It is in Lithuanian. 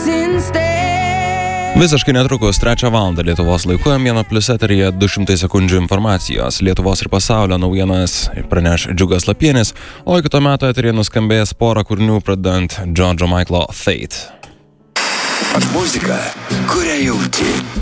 Visiškai netrukus 3 valandą Lietuvos laiku M1+ eteryje 200 sekundžių informacijos. Lietuvos ir pasaulio naujienas praneš Džiugas Lapienis, o iki to meto eteryje nuskambės porą kūrinių pradedant George'o Michael'o Fate. Muzika, kurią jauti.